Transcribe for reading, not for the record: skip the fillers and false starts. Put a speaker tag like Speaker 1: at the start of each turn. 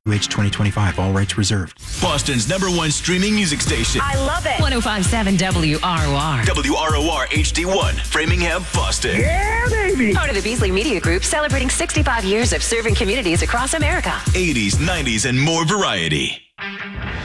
Speaker 1: Age 2025. All rights reserved.
Speaker 2: Boston's #1 streaming music station.
Speaker 3: I love it.
Speaker 4: 105.7 WROR.
Speaker 2: WROR HD1, Framingham, Boston.
Speaker 3: Yeah, baby.
Speaker 4: Part of the Beasley Media Group, celebrating 65 years of serving communities across America.
Speaker 2: 80s, 90s, and more variety.